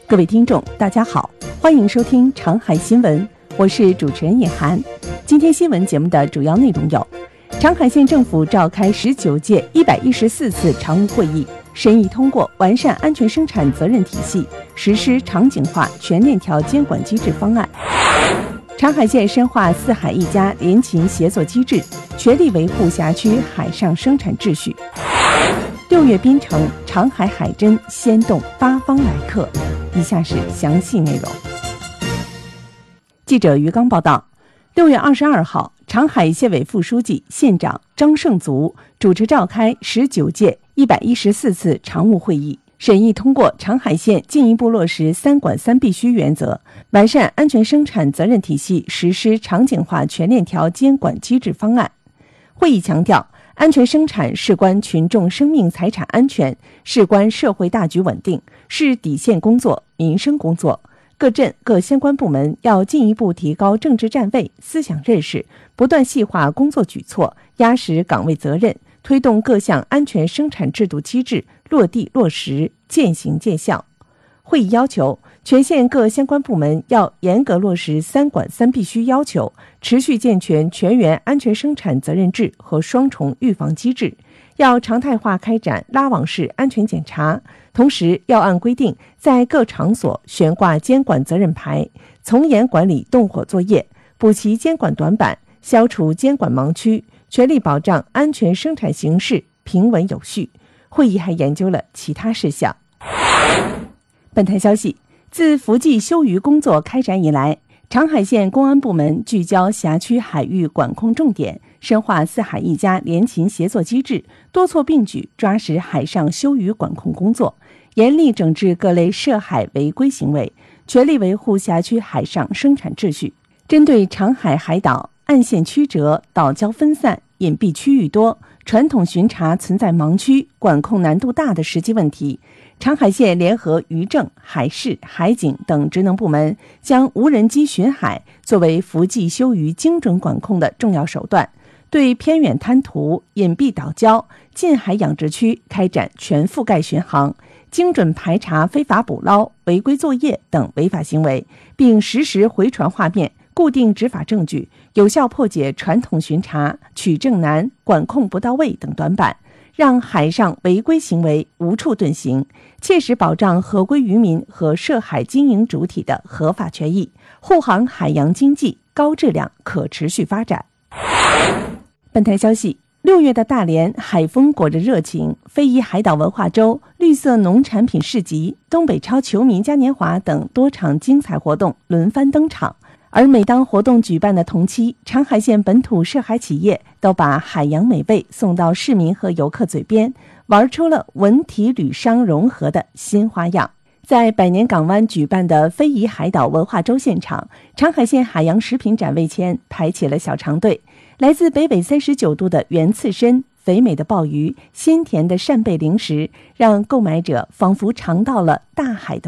各位听众，大家好，欢迎收听长海新闻，我是主持人尹涵。今天新闻节目的主要内容有：长海县政府召开19届114次常务会议，审议通过完善安全生产责任体系，实施场景化全链条监管机制方案。长海县深化四海一家联勤协作机制，全力维护辖区海上生产秩序。6月槟城长海海珍掀动八方来客。以下是详细内容。记者于刚报道，6月22号，长海县委副书记、县长张胜足主持召开19届114次常务会议，审议通过长海县进一步落实3管3必须原则，完善安全生产责任体系实施场景化全链条监管机制方案。会议强调，安全生产事关群众生命财产安全，事关社会大局稳定，是底线工作、民生工作。各镇各相关部门要进一步提高政治站位、思想认识，不断细化工作举措，压实岗位责任，推动各项安全生产制度机制落地落实，渐行渐效。会议要求，全县各相关部门要严格落实3管3必须要求，持续健全全员安全生产责任制和双重预防机制，要常态化开展拉网式安全检查，同时要按规定在各场所悬挂监管责任牌，从严管理动火作业，补齐监管短板，消除监管盲区，全力保障安全生产形势平稳有序。会议还研究了其他事项。本台消息，自伏季休渔工作开展以来，长海县公安部门聚焦辖区海域管控重点，深化四海一家联勤协作机制，多措并举抓实海上休渔管控工作，严厉整治各类涉海违规行为，全力维护辖区海上生产秩序。针对长海海岛岸线曲折、岛礁分散、隐蔽区域多、传统巡查存在盲区、管控难度大的实际问题，长海县联合渔政、海事、海警等职能部门，将无人机巡海作为伏季休渔精准管控的重要手段，对偏远滩涂、隐蔽岛礁、近海养殖区开展全覆盖巡航，精准排查非法捕捞、违规作业等违法行为，并实时回传画面，固定执法证据，有效破解传统巡查、取证难、管控不到位等短板，让海上违规行为无处遁形，切实保障合规渔民和涉海经营主体的合法权益，护航海洋经济高质量可持续发展。本台消息，6月的大连海风裹着热情，非遗海岛文化周、绿色农产品市集、东北超球迷嘉年华等多场精彩活动轮番登场。而每当活动举办的同期，长海县本土涉海企业都把海洋美味送到市民和游客嘴边，玩出了文体旅商融合的新花样。在百年港湾举办的非遗海岛文化周现场，长海县海洋食品展位前排起了小长队，来自北纬39度的原刺身、肥美的鲍鱼、鲜甜的扇贝零食，让购买者仿佛尝到了大海的